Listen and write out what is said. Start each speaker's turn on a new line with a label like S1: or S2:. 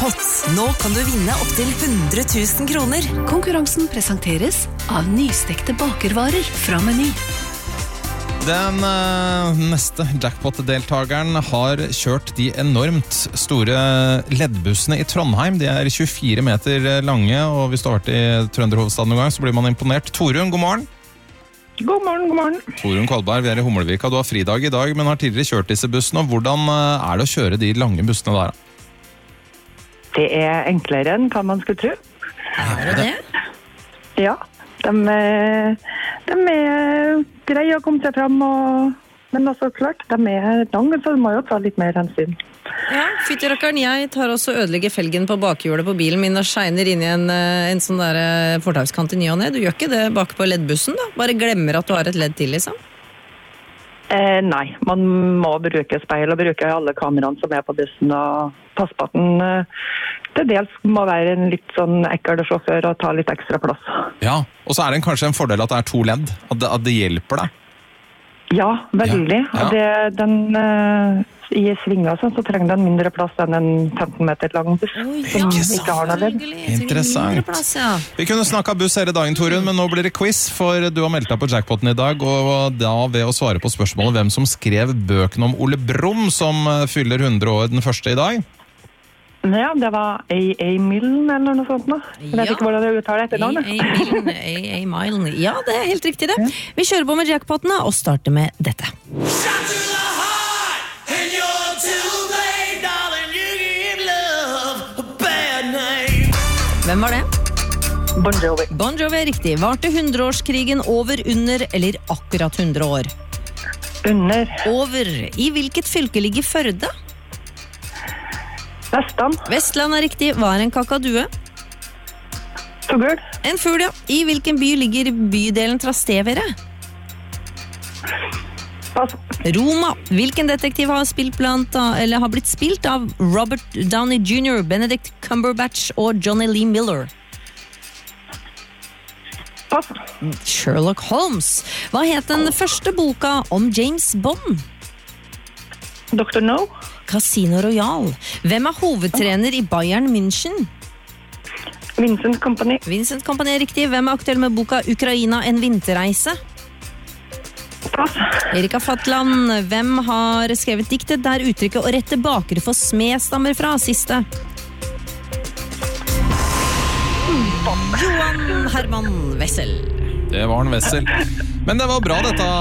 S1: Jackpot. Nå kan du vinne opp til 100 000 kroner.
S2: Konkurransen presenteres av nystekte bakervarer fra Meny.
S3: Den neste jackpot-deltageren har kjørt de enormt store leddbussene i Trondheim. De er 24 meter lange, og hvis du har vært i Trønderhovedstaden noen gang, så blir man imponert. Torunn, god morgen.
S4: God morgen, god morgen.
S3: Torunn Kolberg, vi er i Humlevika. Du har fridag i dag, men har tidligere kjørt disse bussene. Og hvordan er det å kjøre de lange bussene der?
S4: Det er enklere enn hva man skulle tro.
S5: Er det det?
S4: Ja, de er greie å komme seg frem, men også klart, de er lange, så du må jo ta litt mer hensyn.
S5: Ja, fytterakkeren, jeg tar også ødelegge felgen på bakhjulet på bilen min og skjeiner inn i en sånn der fortauskant i ny og ned. Du gjør ikke det bak på leddbussen da? Bare glemmer at du har et ledd til, liksom?
S4: Nei, man må bruke speil og bruke alle kameraene som er på bussen og passe på at den til dels må være en litt sånn ekkel sjåfør og ta litt ekstra plass.
S3: Ja, og så er det kanskje en fordel at det er 2 ledd, at det hjelper deg.
S4: Ja, veldig.
S3: Ja.
S4: Og i svinger så trenger den mindre plass enn en 15 meter lang buss som ikke har noe ledd.
S3: Interessant.
S5: Plass, ja.
S3: Vi kunne snakket buss hele dagen, Torunn, men nå blir det quiz, for du har meldt deg på jackpoten i dag, og da ved å svare på spørsmålet hvem som skrev bøkene om Ole Brumm, som fyller 100 år den første i dag.
S4: Ja, det var A.A. Milne eller noe sånt nå. Jeg vet ikke hvordan det uttaler etter navnet.
S5: A.A. Milne. Ja, det er helt riktig det. Vi kjører på med jackpotene og starter med dette. Hvem var det?
S4: Bon Jovi.
S5: Bon Jovi er riktig. Varte 100-årskrigen over, under eller akkurat 100 år?
S4: Under.
S5: Over. I hvilket fylke ligger Førde?
S4: Vestland.
S5: Vestland er riktig. Hva er en kakadue?
S4: Fugl.
S5: En fugl, ja. I hvilken by ligger bydelen Trastevere?
S4: Pass.
S5: Roma. Hvilken detektiv har blitt spilt av Robert Downey Jr., Benedict Cumberbatch og Johnny Lee Miller?
S4: Pass.
S5: Sherlock Holmes. Hva het den første boka om James Bond?
S4: Dr. No.
S5: Casino Royale. Hvem er hovedtrener i Bayern München?
S4: Vincent Company.
S5: Vincent Company er riktig. Hvem er aktuell med boka Ukraina, en vinterreise?
S4: Pass.
S5: Erika Fatland. Hvem har skrevet diktet der uttrykket å rette bakere for smed stammer fra? Siste. Johan Herman Wessel.
S3: Det var en Wessel. Men det var bra dette,